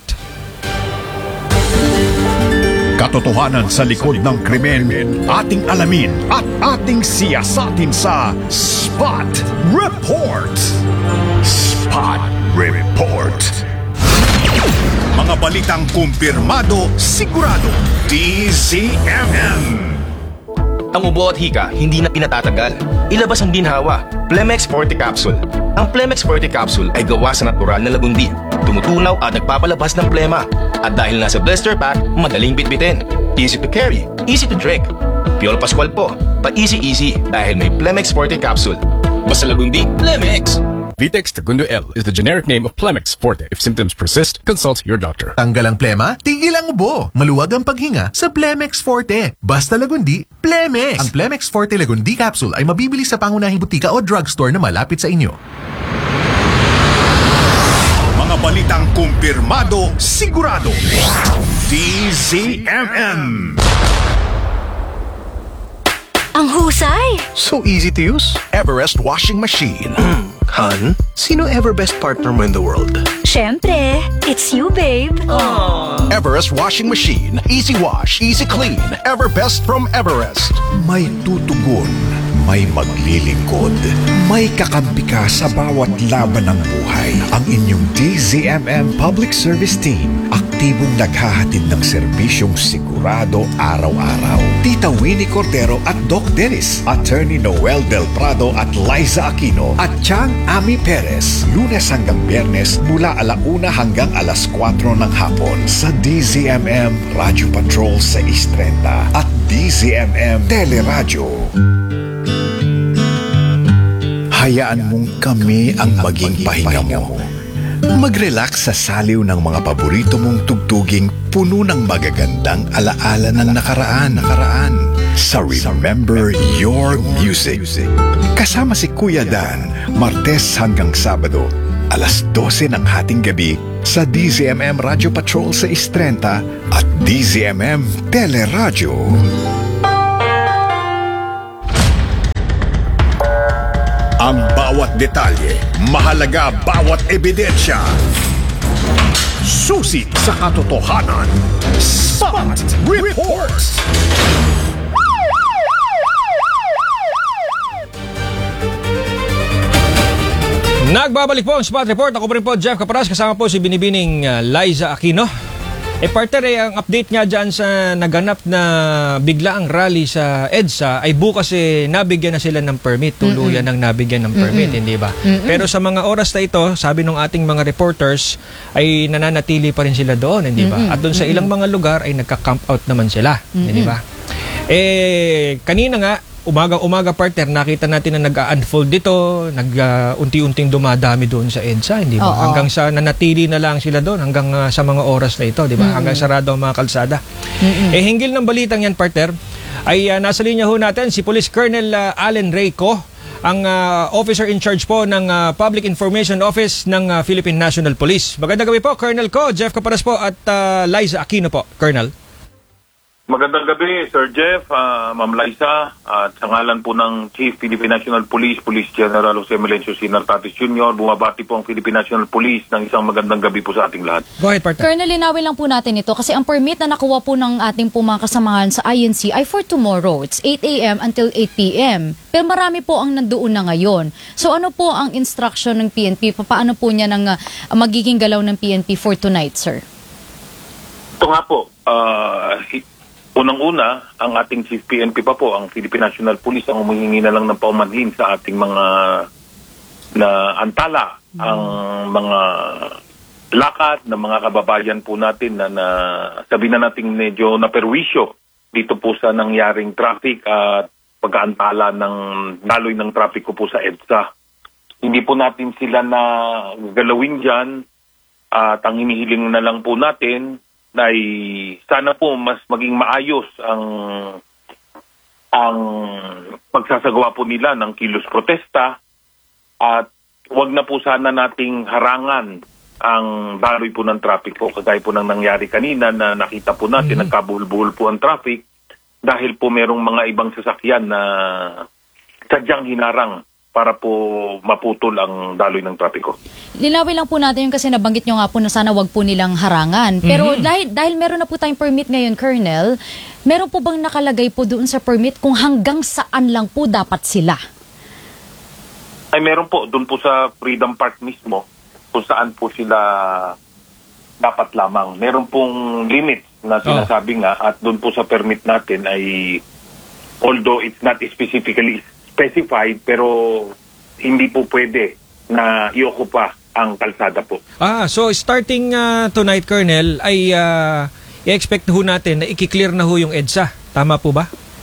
Speaker 2: Katotohanan sa likod ng krimen, ating alamin at ating siyasatin sa Spot Report. Spot Report. Mga balitang kumpirmado, sigurado, D Z M M.
Speaker 9: Ang ubo at hika hindi na pinatatagal. Ilabas ang ginhawa, Plemex Forte Capsule. Ang Plemex Forte Capsule ay gawa sa natural na lagundi. Tumutunaw at nagpapalabas ng plema. At dahil nasa blister pack, madaling bitbitin. Easy to carry, easy to drink. Piolo Pascual po, pa-easy-easy dahil may Plemex Forte Capsule. Basta lagundi, Plemex!
Speaker 10: Vitex Segundo L is the generic name of Plemex Forte. If symptoms persist, consult your doctor.
Speaker 11: Tanggal ang plema, tigil ang ubo. Maluwag ang paghinga sa Plemex Forte. Basta lagundi, Plemex. Ang Plemex Forte Lagundi Capsule ay mabibili sa pangunahing butika o drugstore na malapit sa inyo.
Speaker 2: Mga balitang kumpirmado, sigurado, D Z M M.
Speaker 12: Ang husay!
Speaker 13: So easy to use. Everest washing machine.
Speaker 9: Han?
Speaker 13: Sino ever best partner mo in the world?
Speaker 12: Siyempre, it's you, babe.
Speaker 13: Everest washing machine. Easy wash, easy clean. Ever best from Everest.
Speaker 14: May tutugon, may maglilingkod, may kakampi ka sa bawat laban ng buhay. Ang inyong D Z M M Public Service Team, aktibong naghahatid ng serbisyong sigurado araw-araw. Tita Winnie Cordero at Doc Dennis, Attorney Noel Del Prado at Liza Aquino, at Chang Ami Perez, Lunes hanggang Biyernes mula alauna hanggang alas kwatro ng hapon sa D Z M M Radio Patrol six thirty at D Z M M Teleradyo. Hayaan mong kami ang maging pahinga mo. Mag-relax sa saliw ng mga paborito mong tugtuging puno ng magagandang alaala ng nakaraan. nakaraan. Sa Remember Your Music. Kasama si Kuya Dan, Martes hanggang Sabado, alas dose ng hating gabi sa D Z M M Radio Patrol sa six thirty at D Z M M Teleradyo.
Speaker 2: Ang bawat detalye, mahalaga bawat ebidensya. Susi sa katotohanan. Spot Report.
Speaker 1: Nagbabalik po ang Spot Report. Ako po rin po, Jeff Caparas. Kasama po si Binibining uh, Liza Aquino. E partner, eh, ang update nga dyan sa naganap na bigla ang rally sa EDSA ay bukas eh, nabigyan na sila ng permit. Tuluyan ng nabigyan ng permit, hindi ba? Pero sa mga oras na ito, sabi ng ating mga reporters, ay nananatili pa rin sila doon, hindi ba? At doon sa ilang mga lugar ay nagka-camp out naman sila, hindi ba? Eh, kanina nga, umaga-umaga partner, nakita natin na nag-unfold dito, nag-unti-unting dumadami doon sa EDSA, hindi ba?
Speaker 3: Oo.
Speaker 1: Hanggang sa nanatili na lang sila doon hanggang uh, sa mga oras na ito, di ba? Hanggang sarado ang mga kalsada. Eh, hinggil ng balitang yan, partner, ay uh, nasa linya ho natin si Police Colonel uh, Allen Reyco, ang uh, officer in charge po ng uh, Public Information Office ng uh, Philippine National Police. Magandang gabi po, Colonel Ko, Jeff Caparas po at uh, Liza Aquino po, Colonel.
Speaker 15: Magandang gabi, Sir Jeff, uh, Ma'am Liza, at sa ngalan po ng Chief Philippine National Police, Police General Jose Melencio Sinar Tatis Junior, bumabati po ang Philippine National Police ng isang magandang gabi po sa ating lahat.
Speaker 1: Go ahead, partner.
Speaker 3: Colonel, linawin lang po natin ito kasi ang permit na nakuha po ng ating po mga kasamahan sa I N C ay for tomorrow. It's eight a m until eight p m Pero marami po ang nandoon na ngayon. So ano po ang instruction ng P N P? Paano po niya ng uh, magiging galaw ng P N P for tonight, sir?
Speaker 15: Ito nga po, uh, unang-una, ang ating Chief P N P pa po, ang Philippine National Police, ang humihingi na lang ng paumanhin sa ating mga na antala, mm. ang mga lakad ng mga kababayan po natin na, na sabi na natin medyo naperwisyo dito po sa nangyaring traffic at pag-aantala ng daloy ng traffic po sa EDSA. Hindi po natin sila na galawin dyan at ang hinihiling na lang po natin ay sana po mas maging maayos ang ang pagsasagawa po nila ng kilos protesta at wag na po sana nating harangan ang daloy po ng traffic po kagaya po ng nangyari kanina na nakita po natin mm-hmm. nagkabuhol-buhol po ang traffic dahil po merong mga ibang sasakyan na sadyang hinarang para po maputol ang daloy ng trapiko.
Speaker 3: Linawin lang po natin yung kasi nabanggit nyo nga po na sana wag po nilang harangan. Pero mm-hmm. dahil, dahil meron na po tayong permit ngayon, Colonel, meron po bang nakalagay po doon sa permit kung hanggang saan lang po dapat sila?
Speaker 15: Ay meron po, doon po sa Freedom Park mismo, kung saan po sila dapat lamang. Meron pong limit na sinasabi oh. nga at doon po sa permit natin ay although it's not specifically specified pero hindi po pwede na i-okupa ang kalsada po.
Speaker 1: Ah, so starting uh, tonight, Colonel, ay uh, i-expect ho natin na i-clear na ho yung EDSA. Tama po ba?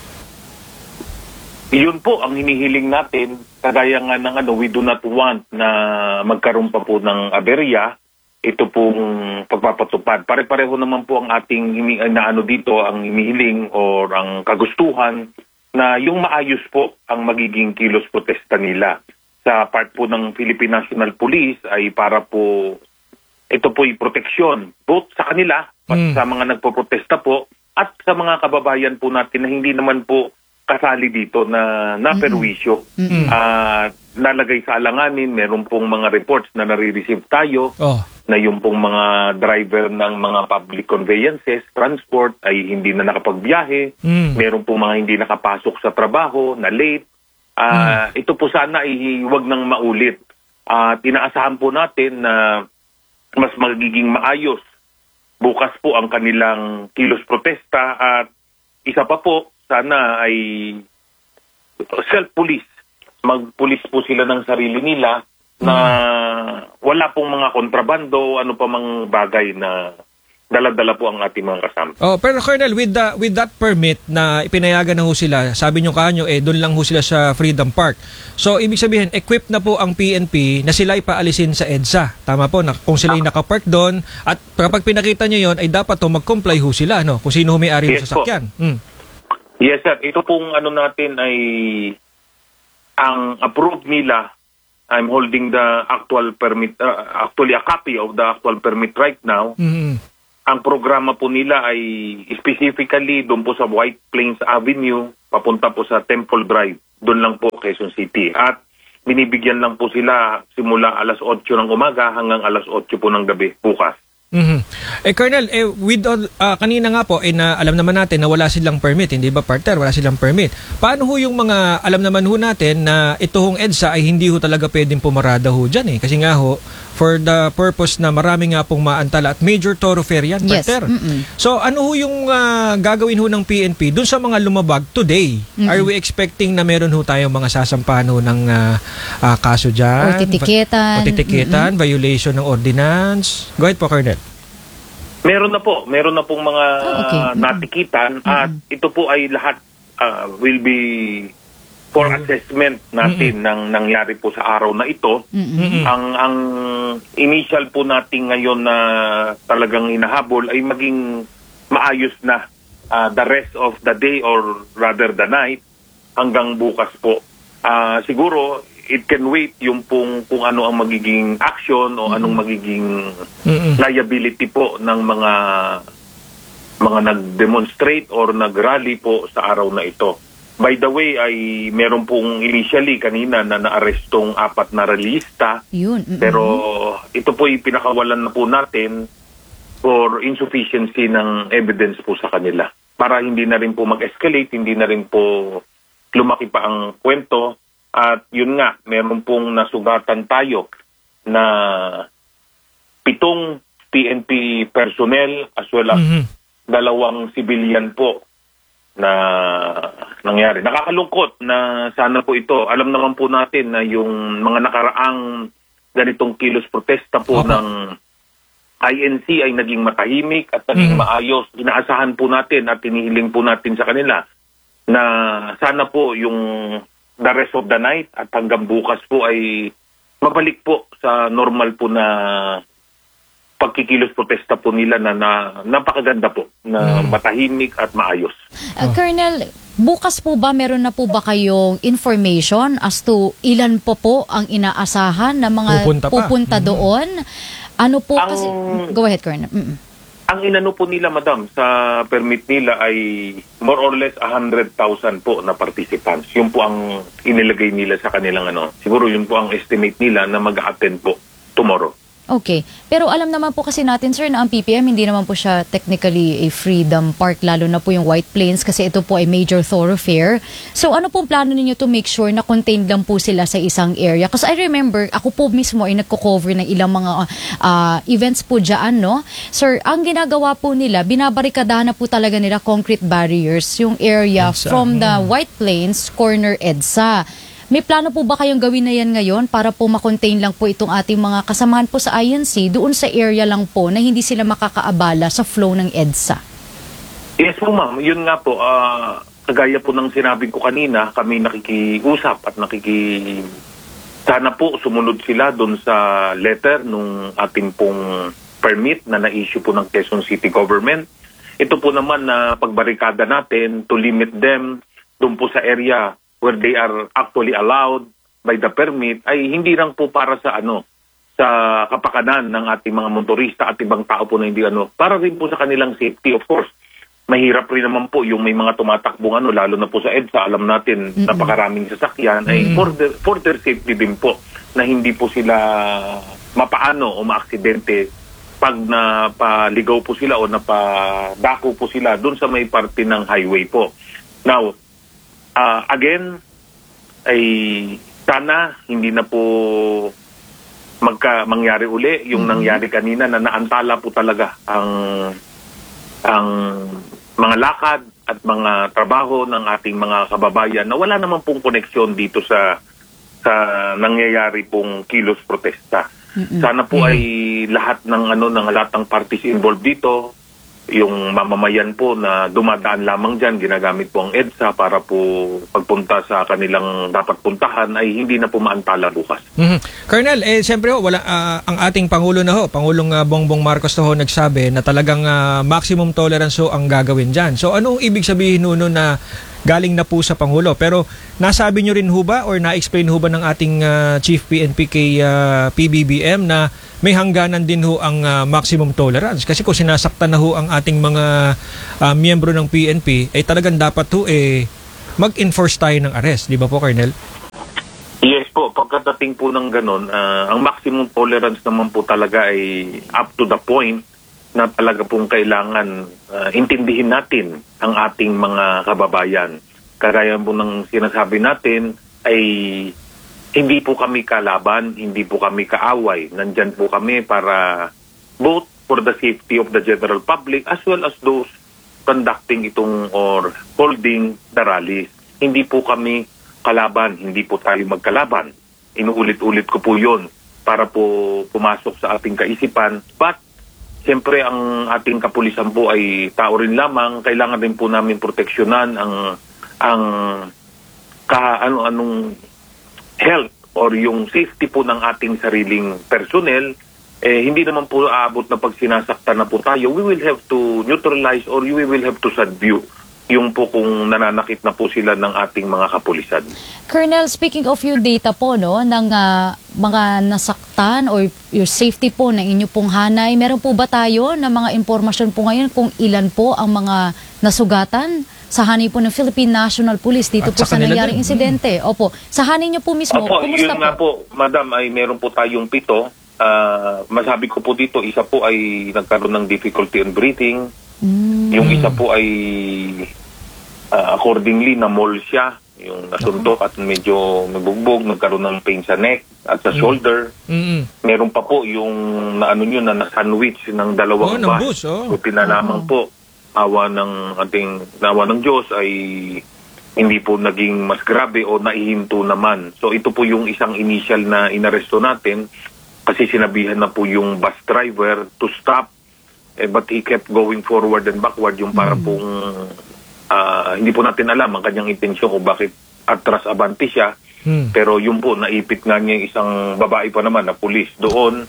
Speaker 15: Yun po ang hinihiling natin. Kagaya nga ng ano, we do not want na magkaroon pa po ng aberya. Ito pong pagpapatupad. Pare-pareho naman po ang ating na ano dito, ang hinihiling o ang kagustuhan na yung maayos po ang magiging kilos protesta nila. Sa part po ng Philippine National Police ay para po, ito po yung proteksyon, both sa kanila, mm. sa mga nagpoprotesta po, at sa mga kababayan po natin na hindi naman po kasali dito na naperwisyo. Mm-hmm. Uh, nalagay sa alanganin, meron pong mga reports na nare-receive tayo, oh. na yung pong mga driver ng mga public conveyances, transport, ay hindi na nakapagbiyahe. Mm. Meron pong mga hindi nakapasok sa trabaho, na late. Uh, mm. Ito po sana ay huwag nang maulit. Uh, tinaasahan po natin na mas magiging maayos bukas po ang kanilang kilos protesta at isa pa po, sana ay self-police. Mag-police po sila ng sarili nila na wala pong mga kontrabando, ano pa mang bagay na dala-dala po ang ating mga kasama.
Speaker 1: Oh, pero Colonel, with the, with that permit na ipinayagan na ho sila, sabi nyo kanyo, eh, doon lang ho sila sa Freedom Park. So, ibig sabihin, equipped na po ang P N P na sila ipaalisin sa EDSA. Tama po, na, kung sila ay nakapark doon, at kapag pinakita nyo yon ay dapat to mag-comply ho sila, no? Kung sino may-ari ng
Speaker 15: yes,
Speaker 1: sasakyan. Hmm.
Speaker 15: Yes, sir. Ito pong ano natin ay ang approved nila. I'm holding the actual permit, uh, actually a copy of the actual permit right now. Mm-hmm. Ang programa po nila ay specifically doon po sa White Plains Avenue, papunta po sa Temple Drive. Doon lang po, Quezon City. At binibigyan lang po sila simula alas otso ng umaga hanggang alas otso po ng gabi bukas.
Speaker 1: Mm-hmm. Eh Colonel, eh, with all, uh, kanina nga po, eh, na, alam naman natin na wala silang permit, hindi ba partner? Wala silang permit. Paano ho yung mga, alam naman ho natin na ito hong EDSA ay hindi ho talaga pwedeng pumarada ho dyan eh. Kasi nga ho, for the purpose na marami nga pong maantala at major thoroughfare yan,
Speaker 3: yes.
Speaker 1: partner.
Speaker 3: Mm-mm.
Speaker 1: So ano ho yung uh, gagawin ho ng P N P dun sa mga lumabag today? Mm-mm. Are we expecting na meron ho tayong mga sasampahan ho ng uh, uh, kaso dyan?
Speaker 3: O titiketan.
Speaker 1: O titiketan, violation ng ordinance. Go ahead po, Colonel.
Speaker 15: Meron na po. Meron na pong mga
Speaker 3: oh, okay.
Speaker 15: natikitan
Speaker 3: mm-hmm.
Speaker 15: at ito po ay lahat uh, will be for mm-hmm. assessment natin mm-hmm. ng nangyari po sa araw na ito. Mm-hmm. Ang ang initial po natin ngayon na talagang hinahabol ay maging maayos na uh, the rest of the day or rather the night hanggang bukas po. Uh, siguro it can wait yung pong kung ano ang magiging action o mm-hmm. anong magiging mm-hmm. liability po ng mga mga nag-demonstrate or nag-rally po sa araw na ito. By the way, ay meron pong initially kanina na naarestong apat na rallyista.
Speaker 3: Yun. Mm-mm.
Speaker 15: Pero ito po ay pinakawalan na po natin for insufficiency ng evidence po sa kanila. Para hindi na rin po mag-escalate, hindi na rin po lumaki pa ang kwento. At yun nga, meron pong nasugatan tayo na pitong P N P personnel as well as
Speaker 1: Mhm.
Speaker 15: dalawang civilian po na nangyari. Nakakalungkot na sana po ito. Alam naman po natin na yung mga nakaraang ganitong kilos protesta po
Speaker 1: Opo.
Speaker 15: ng I N C ay naging matahimik at naging
Speaker 1: Mhm.
Speaker 15: maayos. Inaasahan po natin at tinihiling po natin sa kanila na sana po yung the rest of the night at hanggang bukas po ay mabalik po sa normal po na pagkikilos protesta po nila na, na napakaganda po, na matahimik at maayos.
Speaker 3: Uh, Colonel, bukas po ba meron na po ba kayong information as to ilan po po ang inaasahan na mga
Speaker 15: Pupunta pa.
Speaker 3: pupunta doon? Ano po
Speaker 15: Ang-
Speaker 3: kasi... Go ahead, Colonel. Mm-mm.
Speaker 15: Ang inano po nila, madam, sa permit nila ay more or less one hundred thousand po na participants. Yun po ang inilagay nila sa kanilang ano. Siguro yun po ang estimate nila na mag-attend po tomorrow.
Speaker 3: Okay. Pero alam naman po kasi natin, sir, na ang P P M hindi naman po siya technically a freedom park, lalo na po yung White Plains kasi ito po ay major thoroughfare. So ano pong plano ninyo to make sure na contained lang po sila sa isang area? Kasi I remember, ako po mismo ay nagko-cover ng ilang mga uh, events po dyan, no? Sir, ang ginagawa po nila, binabarikadahan na po talaga nila concrete barriers yung area
Speaker 1: EDSA.
Speaker 3: from the White Plains corner EDSA. May plano po ba kayong gawin na yan ngayon para po makontain lang po itong ating mga kasamahan po sa I N C doon sa area lang po na hindi sila makakaabala sa flow ng EDSA?
Speaker 15: Yes po, ma'am. Yun nga po, ah, kagaya po ng sinabi ko kanina, kami nakikiusap at nakiki... Sana po sumunod sila doon sa letter nung ating pong permit na na-issue po ng Quezon City Government. Ito po naman na pagbarikada natin to limit them doon po sa area where they are actually allowed by the permit ay hindi lang po para sa ano sa kapakanan ng ating mga motorista at ibang tao po na hindi ano, para rin po sa kanilang safety. Of course, mahirap rin naman po yung may mga tumatakbong ano, lalo na po sa EDSA, alam natin
Speaker 1: Mm-mm.
Speaker 15: napakaraming sasakyan, ay
Speaker 1: Mm-mm.
Speaker 15: for their, for their safety din po na hindi po sila mapaano o maaksidente pag napaligaw po sila o napadako po sila doon sa may parte ng highway po. Now, Uh, again, ay sana hindi na po magka, mangyari uli yung
Speaker 1: Mm-hmm.
Speaker 15: nangyari kanina na naantala po talaga ang ang mga lakad at mga trabaho ng ating mga kababayan na wala naman pong koneksyon dito sa sa nangyayari pong kilos protesta.
Speaker 3: Mm-mm.
Speaker 15: Sana po ay lahat ng ano ng lahat ng parties involved dito, yung mamamayan po na dumadaan lamang dyan, ginagamit po ang EDSA para po pagpunta sa kanilang dapat puntahan ay hindi na po maantala bukas.
Speaker 1: Mhm. Colonel, eh siyempre ho, wala, ah, ang ating Pangulo na ho, Pangulong ah, Bongbong Marcos na ho nagsabi na talagang ah, maximum tolerance ho ang gagawin dyan. So anong ibig sabihin nuno na galing na po sa Pangulo? Pero nasabi nyo rin ho ba or na-explain ho ba ng ating ah, Chief P N P kay ah, P B B M na may hangganan din ho ang ah, maximum tolerance? Kasi kung sinasaktan na ho ang ating mga ah, miyembro ng P N P, ay talagang dapat ho eh, mag-enforce tayo ng arrest. Di ba po, Colonel?
Speaker 15: Yes po, pagkadating po ng ganun, ah, ang maximum tolerance naman po talaga ay up to the point na talaga pong kailangan ah, intindihin natin ang ating mga kababayan. Kagaya po ng sinasabi natin ay hindi po kami kalaban, hindi po kami kaaway. Nandyan po kami para both for the safety of the general public as well as those conducting itong or holding the rallies. Hindi po kami kalaban, hindi po tayo magkalaban. Inuulit-ulit ko po yun para po pumasok sa ating kaisipan. But, siyempre ang ating kapulisan po ay tao rin lamang. Kailangan din po namin proteksyonan ang ang ka, ano, anong health or yung safety po ng ating sariling personnel. Eh, hindi naman po aabot na pag sinasaktan na po tayo. We will have to neutralize or we will have to subdue yung po kung nananakit na po sila ng ating mga kapulisan.
Speaker 3: Colonel, speaking of yung data po, no, ng ah, mga nasaktan or your safety po ng inyo pong hanay, meron po ba tayo na mga impormasyon po ngayon kung ilan po ang mga nasugatan sa hanay po ng Philippine National Police dito
Speaker 1: At
Speaker 3: po
Speaker 1: sa
Speaker 3: sa
Speaker 1: kanila
Speaker 3: nangyaring
Speaker 1: din.
Speaker 3: insidente? Opo. Sa hanay niyo po mismo,
Speaker 15: Opo,
Speaker 3: kumusta
Speaker 15: yun nga po, madam, ay meron po tayong pito. Ah, masabi ko po dito, isa po ay nagkaroon ng difficulty in breathing. Yung isa po ay ah, accordingly na mall siya, yung nasuntok at medyo nabugbog, nagkaroon ng pain sa neck at sa shoulder.
Speaker 1: Mm-mm.
Speaker 15: Meron pa po yung na ano yun na na-sandwich ng
Speaker 1: Oh,
Speaker 15: dalawang
Speaker 1: ng
Speaker 15: bus.
Speaker 1: bus, oh.
Speaker 15: So pinalamang po, awa ng ating awa ng Diyos ay hindi po naging mas grabe o naihinto naman. So ito po yung isang initial na inaresto natin kasi sinabihan na po yung bus driver to stop, eh, but he kept going forward and backward yung para pong ah, hindi po natin alam ang kanyang intensyon kung bakit atras abante siya.
Speaker 1: Hmm.
Speaker 15: Pero yun po, naipit nga niya yung isang babae pa naman na pulis doon.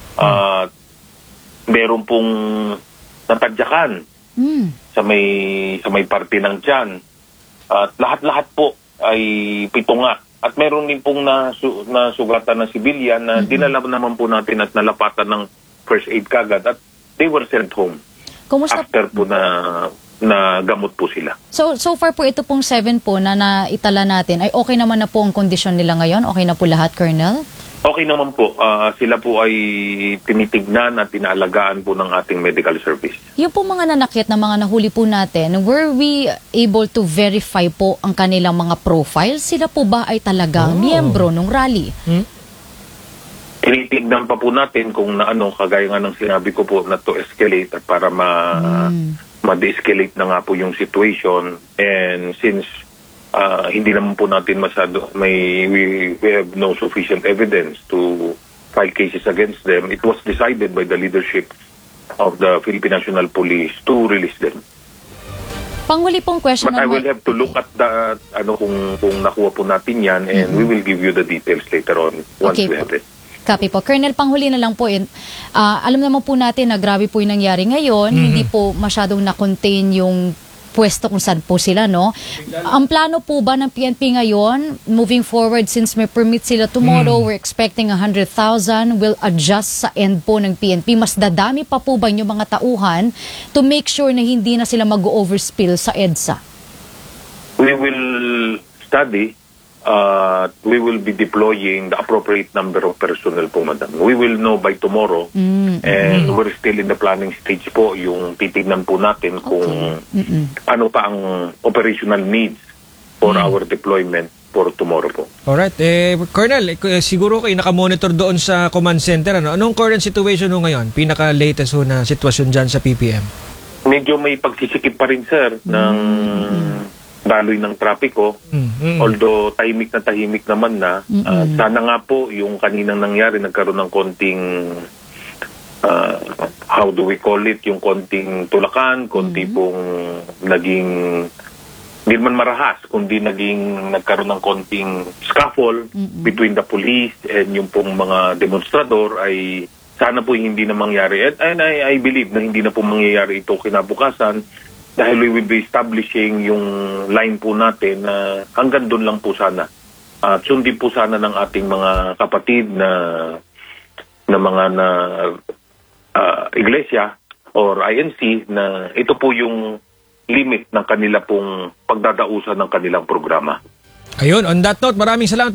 Speaker 15: At meron pong natadyakan
Speaker 3: Mm.
Speaker 15: sa may sa may parte ng tiyan. At lahat-lahat po ay pitunga. At meron din pong nasu, nasugatan na sibilyan na dinala naman po natin at nalapatan ng first aid kagad at they were sent home.
Speaker 3: Kumusta?
Speaker 15: After po na na gamot po sila.
Speaker 3: So, so far po ito pong seven po na naitala natin, ay okay naman na po ang kondisyon nila ngayon? Okay na po lahat, Colonel?
Speaker 15: Okay naman po. Ah, sila po ay tinitignan at inaalagaan po ng ating medical service.
Speaker 3: Yung po mga nanakit na mga nahuli po natin, were we able to verify po ang kanilang mga profiles? Sila po ba ay talagang miyembro ng rally?
Speaker 1: Hmm?
Speaker 15: Tinitignan pa po natin kung na ano, kagaya nga ng sinabi ko po na to escalate at para ma ma-de-escalate na nga po yung situation. And since uh, hindi naman po natin masyado, may, we, we have no sufficient evidence to file cases against them, it was decided by the leadership of the Philippine National Police to release them.
Speaker 3: Panghuli pong question.
Speaker 15: But I will have to look at the, ano, kung, kung nakuha po natin yan, and we will give you the details later on once
Speaker 3: Okay
Speaker 15: we
Speaker 3: po.
Speaker 15: have it.
Speaker 3: Copy po. Colonel, panghuli na lang po. In, ah, alam naman po natin na grabe po yung nangyari ngayon.
Speaker 1: Mhm.
Speaker 3: Hindi po masyadong na-contain yung pwesto kung saan po sila, no? Ang plano po ba ng P N P ngayon, moving forward, since may permit sila tomorrow, we're expecting one hundred thousand, will adjust sa end po ng P N P. Mas dadami pa po ba yung mga tauhan to make sure na hindi na sila mag-overspill sa EDSA?
Speaker 15: We will study. Uh, we will be deploying the appropriate number of personnel po, madam. We will know by tomorrow.
Speaker 3: Mm,
Speaker 15: And we're still in the planning stage po. Yung titignan po natin kung ano pa ang operational needs for our deployment for tomorrow po.
Speaker 1: Alright. Eh, Colonel, eh, siguro kayo nakamonitor doon sa command center. Ano? Anong current situation ho ngayon? Pinaka-latest ho na sitwasyon dyan sa P P M?
Speaker 15: Medyo may pagsisikip pa rin, sir, ng daloy ng trapiko.
Speaker 1: Mm-hmm.
Speaker 15: Although tahimik na tahimik naman na, uh, sana nga po yung kaninang nangyari, nagkaroon ng konting, uh, how do we call it, yung konting tulakan, konti pong naging, hindi man marahas, kundi naging nagkaroon ng konting scuffle between the police and yung pong mga demonstrador ay sana po hindi na mangyari. And, and I, I believe na hindi na po mangyayari ito kinabukasan dahil we will be establishing yung line po natin na hanggang doon lang po sana. At sundin po sana ng ating mga kapatid na na mga na uh, iglesia or I N C na ito po yung limit ng kanila pong pagdadausan ng kanilang programa.
Speaker 1: Ayun, on that note, maraming salamat.